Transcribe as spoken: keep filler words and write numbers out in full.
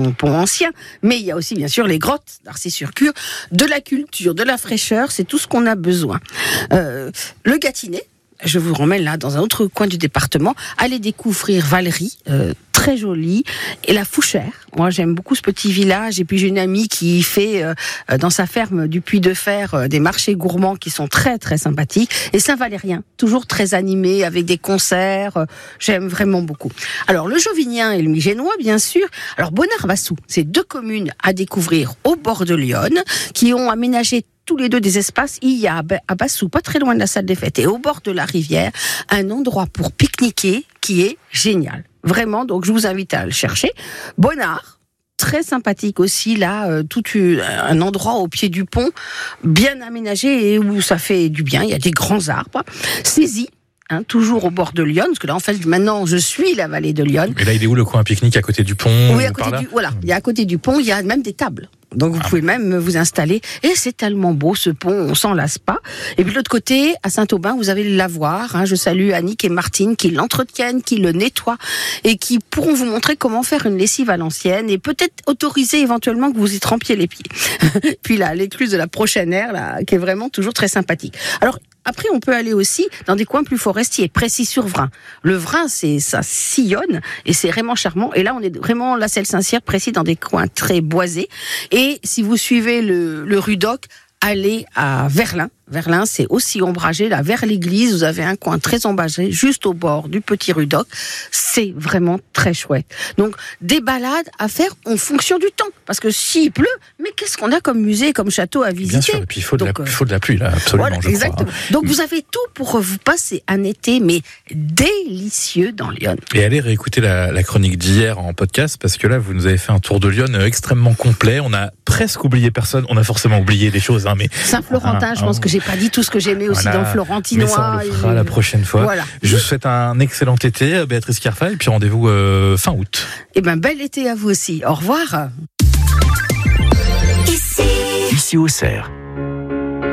pont, pont ancien, mais il y a aussi bien sûr les grottes d'Arcy-sur-Cure, de la culture, de la fraîcheur, c'est tout ce qu'on a besoin. Euh, le Gâtinais, je vous remets là dans un autre coin du département, allez découvrir Valery, euh, très jolie, et la Fouchère. Moi j'aime beaucoup ce petit village, et puis j'ai une amie qui fait euh, dans sa ferme du Puy de Fer euh, des marchés gourmands qui sont très très sympathiques, et Saint-Valérien, toujours très animé avec des concerts, euh, j'aime vraiment beaucoup. Alors le Jovinien et le Migénois bien sûr. Alors Bonnard-Vassou, c'est deux communes à découvrir au bord de l'Yonne qui ont aménagé tous les deux des espaces. Il y a à Bassou, pas très loin de la salle des fêtes et au bord de la rivière, un endroit pour pique-niquer qui est génial. Vraiment, donc je vous invite à le chercher. Bonnard, très sympathique aussi, là, euh, tout un endroit au pied du pont, bien aménagé et où ça fait du bien. Il y a des grands arbres. Saisie, hein, toujours au bord de l'Yonne, parce que là, en fait, maintenant, je suis la vallée de l'Yonne. Et là, il est où le coin pique-nique à côté du pont? Oui, à côté du, voilà, il y a à côté du pont, il y a même des tables. Donc vous ah. pouvez même vous installer. Et c'est tellement beau ce pont, on s'en lasse pas. Et puis de l'autre côté, à Saint-Aubin, vous avez le lavoir. Hein, je salue Annick et Martine qui l'entretiennent, qui le nettoient et qui pourront vous montrer comment faire une lessive à l'ancienne et peut-être autoriser éventuellement que vous y trempiez les pieds. Puis là, l'écluse de la prochaine ère, là, qui est vraiment toujours très sympathique. Alors, après, on peut aller aussi dans des coins plus forestiers, Précy-sur-Vrain. Le Vrain, c'est, ça sillonne et c'est vraiment charmant. Et là, on est vraiment, la Selle-Saint-Cyr, Précy, dans des coins très boisés. Et si vous suivez le, le rue d'Oc, allez à Verlin. Verlin, c'est aussi ombragé, là, vers l'église, vous avez un coin très ombragé, juste au bord du petit rue d'Oc. C'est vraiment très chouette. Donc, des balades à faire en fonction du temps. Parce que s'il pleut, mais qu'est-ce qu'on a comme musée, comme château à visiter? Bien sûr, et puis il faut, Donc, de, la, il faut de la pluie, là, absolument, voilà, je exactement. crois. Donc, vous avez tout pour vous passer un été, mais délicieux dans Lyon. Et allez réécouter la, la chronique d'hier en podcast, parce que là, vous nous avez fait un tour de Lyon extrêmement complet. On a presque oublié personne. On a forcément oublié des choses, hein, mais... Saint-Florentin, un, je pense un... que j'ai pas dit tout ce que j'aimais aussi voilà, dans le Florentinois. Mais ça, on le fera et... la prochaine fois. Voilà. Je vous souhaite un excellent été, Béatrice Carfa, et puis rendez-vous euh, fin août. Eh ben, bel été à vous aussi. Au revoir. Ici, Ici Auxerre.